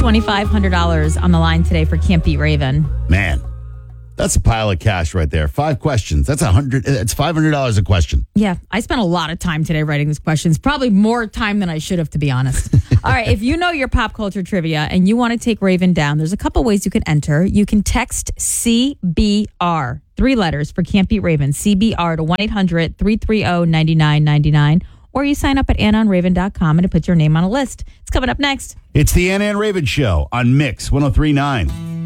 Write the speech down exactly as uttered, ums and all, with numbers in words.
twenty-five hundred dollars on the line today for Can't Beat Raven. Man, that's a pile of cash right there. Five questions. That's a hundred. It's five hundred dollars a question. Yeah, I spent a lot of time today writing these questions. Probably more time than I should have, to be honest. All right, if you know your pop culture trivia and you want to take Raven down, there's a couple ways you can enter. You can text C B R, three letters for Can't Beat Raven, C B R to one eight hundred three three zero nine nine nine nine, or you sign up at anna on raven dot com and it puts your name on a list. It's coming up next. It's the Anna and Raven Show on Mix one oh three point nine.